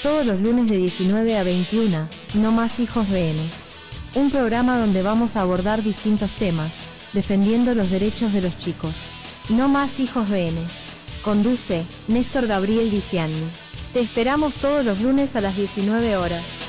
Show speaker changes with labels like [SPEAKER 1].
[SPEAKER 1] Todos los lunes de 19 a 21, No Más Hijos Rehenes. Un programa donde vamos a abordar distintos temas, defendiendo los derechos de los chicos. No Más Hijos Rehenes. Conduce Néstor Gabriel Diciani. Te esperamos todos los lunes a las 19 horas.